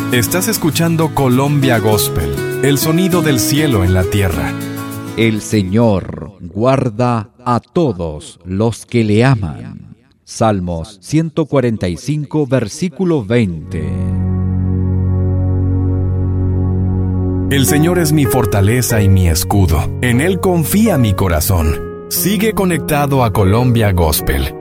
Estás escuchando Colombia Gospel, el sonido del cielo en la tierra. El Señor guarda a todos los que le aman. Salmos 145, versículo 20. El Señor es mi fortaleza y mi escudo. En Él confía mi corazón. Sigue conectado a Colombia Gospel